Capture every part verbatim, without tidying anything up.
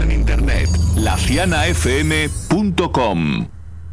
en internet. la ciana f m punto com.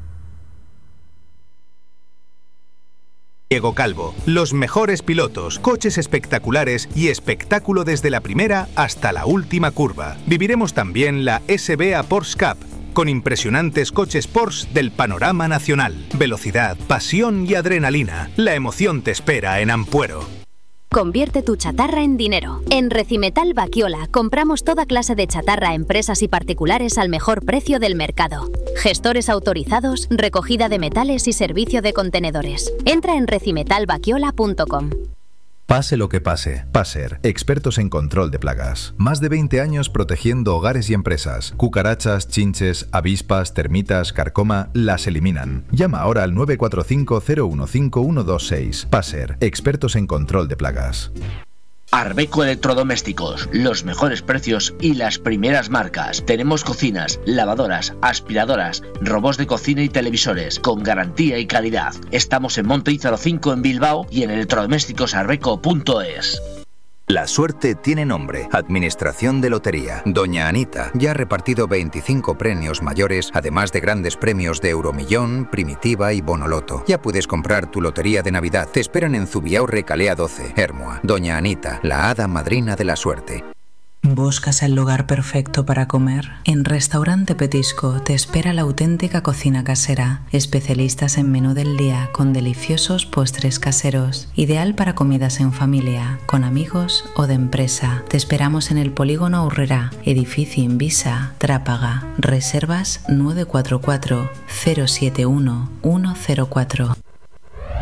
Diego Calvo, los mejores pilotos, coches espectaculares y espectáculo desde la primera hasta la última curva. Viviremos también la S B A Porsche Cup, con impresionantes coches Porsche del panorama nacional. Velocidad, pasión y adrenalina. La emoción te espera en Ampuero. Convierte tu chatarra en dinero. En Recimetal Baquiola compramos toda clase de chatarra a empresas y particulares al mejor precio del mercado. Gestores autorizados, recogida de metales y servicio de contenedores. Entra en recimetal baquiola punto com. Pase lo que pase. Passer, expertos en control de plagas. Más de veinte años protegiendo hogares y empresas. Cucarachas, chinches, avispas, termitas, carcoma, las eliminan. Llama ahora al nueve cuatro cinco cero uno cinco uno dos seis. Passer, expertos en control de plagas. Arbeco Electrodomésticos, los mejores precios y las primeras marcas. Tenemos cocinas, lavadoras, aspiradoras, robots de cocina y televisores con garantía y calidad. Estamos en Monte Ízaro cinco en Bilbao y en electrodomésticos arbeco punto es. La suerte tiene nombre. Administración de Lotería. Doña Anita ya ha repartido veinticinco premios mayores, además de grandes premios de Euromillón, Primitiva y Bonoloto. Ya puedes comprar tu lotería de Navidad. Te esperan en Zubiao Recalea doce, Hermoa. Doña Anita, la hada madrina de la suerte. ¿Buscas el lugar perfecto para comer? En Restaurante Petisco te espera la auténtica cocina casera, especialistas en menú del día con deliciosos postres caseros, ideal para comidas en familia, con amigos o de empresa. Te esperamos en el Polígono Aurrera, edificio Invisa, Trápaga. Reservas nueve cuatro cuatro cero siete uno uno cero cuatro.